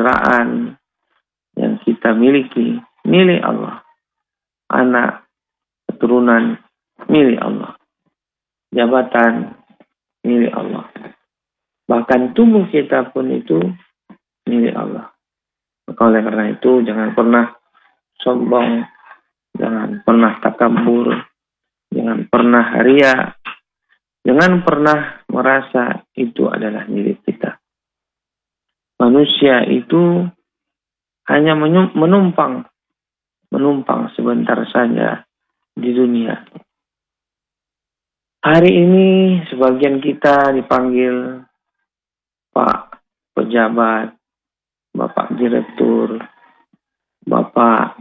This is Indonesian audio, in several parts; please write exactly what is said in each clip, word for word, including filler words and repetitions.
kendaraan yang kita miliki milik Allah, anak, keturunan milik Allah, jabatan milik Allah, bahkan tubuh kita pun itu milik Allah. Maka oleh karena itu jangan pernah sombong, jangan pernah takabur, jangan pernah ria, jangan pernah merasa itu adalah milik kita. Manusia itu hanya menumpang, menumpang sebentar saja di dunia. Hari ini sebagian kita dipanggil Pak Pejabat, Bapak Direktur, Bapak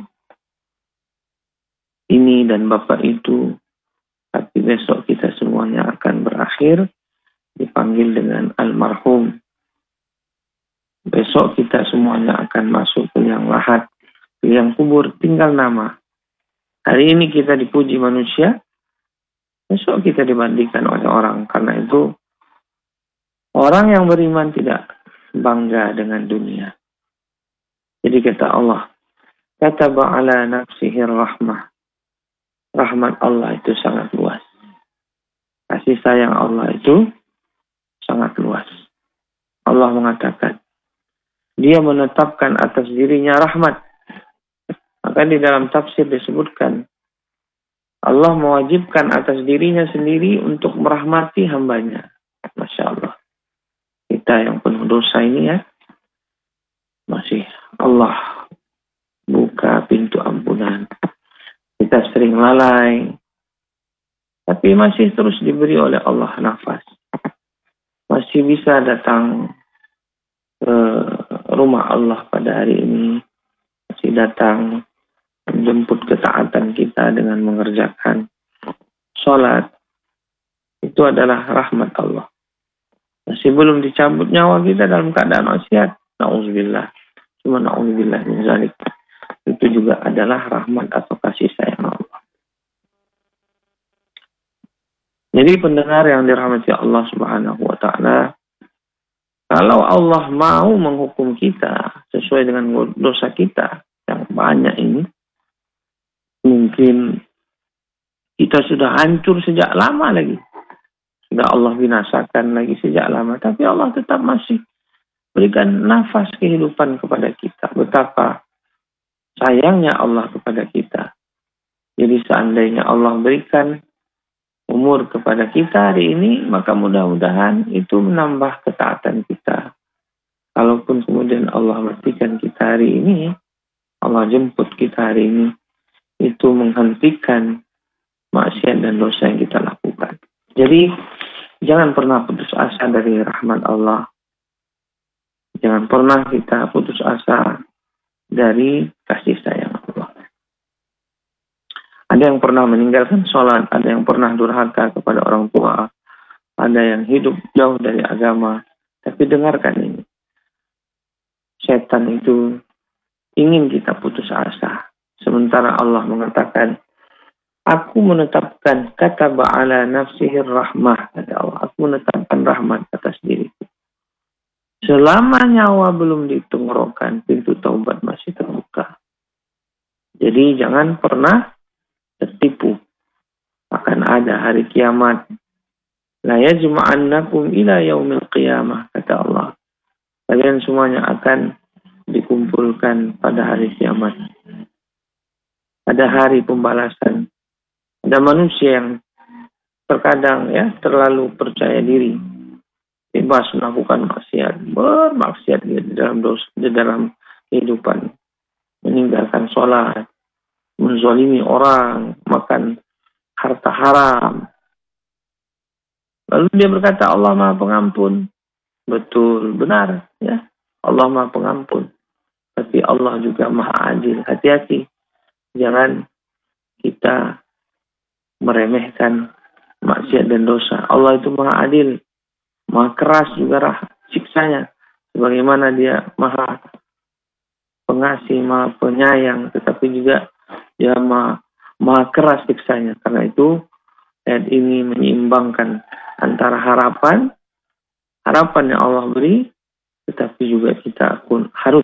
ini dan Bapak itu. Tapi besok kita semuanya akan berakhir dipanggil dengan almarhum. Besok kita semuanya akan masuk ke liang lahat, ke liang kubur, tinggal nama. Hari ini kita dipuji manusia, besok kita dibandingkan oleh orang. Karena itu, orang yang beriman tidak bangga dengan dunia. Jadi kata Allah, kataba ala nafsihi rahmah. Rahmat Allah itu sangat luas. Kasih sayang Allah itu sangat luas. Allah mengatakan, Dia menetapkan atas dirinya rahmat. Maka di dalam tafsir disebutkan, Allah mewajibkan atas dirinya sendiri untuk merahmati hambanya. Masya Allah. Kita yang penuh dosa ini ya, masih Allah buka pintu ampunan. Kita sering lalai, tapi masih terus diberi oleh Allah nafas. Masih bisa datang ke rumah Allah pada hari ini, masih datang menjemput ketaatan kita dengan mengerjakan sholat. Itu adalah rahmat Allah. Masih belum dicabut nyawa kita dalam keadaan maksiat. Na'udzubillah. Cuma na'udzubillah min zalik. Itu juga adalah rahmat atau kasih sayang Allah. Jadi pendengar yang dirahmati Allah Subhanahu wa taala, kalau Allah mau menghukum kita sesuai dengan dosa kita yang banyak ini, mungkin kita sudah hancur sejak lama lagi. Sudah Allah binasakan lagi sejak lama. Tapi Allah tetap masih berikan nafas kehidupan kepada kita. Betapa sayangnya Allah kepada kita. Jadi seandainya Allah berikan umur kepada kita hari ini, maka mudah-mudahan itu menambah ketaatan kita. Kalaupun kemudian Allah matikan kita hari ini, Allah jemput kita hari ini, itu menghentikan maksiat dan dosa yang kita lakukan. Jadi jangan pernah putus asa dari rahmat Allah. Jangan pernah kita putus asa dari kasih sayang Allah. Ada yang pernah meninggalkan sholat, ada yang pernah durhaka kepada orang tua, ada yang hidup jauh dari agama. Tapi dengarkan ini. Setan itu ingin kita putus asa. Sementara Allah mengatakan, aku menetapkan kataba ala nafsihir rahmah. Kata Allah, aku menetapkan rahmat atas diriku. Selama nyawa belum ditenggorokan, pintu taubat masih terbuka. Jadi jangan pernah tertipu. Akan ada hari kiamat. La yajma'annakum ila yaumil qiyamah. Kata Allah. Kalian semuanya akan dikumpulkan pada hari kiamat. Ada hari pembalasan. Ada manusia yang terkadang ya terlalu percaya diri, bebas melakukan maksiat, bermaksiat di dalam dosa, di dalam kehidupan, meninggalkan sholat, menzalimi orang, makan harta haram. Lalu dia berkata Allah Maha Pengampun. Betul, benar ya. Allah Maha Pengampun. Tapi Allah juga Maha Adil. Hati-hati. Jangan kita meremehkan maksiat dan dosa. Allah itu Maha Adil. Maha keras juga rah, siksanya. Sebagaimana dia Maha Pengasih, Maha Penyayang. Tetapi juga dia Maha, maha keras siksanya. Karena itu ayat ini menyeimbangkan antara harapan, harapan yang Allah beri, tetapi juga kita pun harus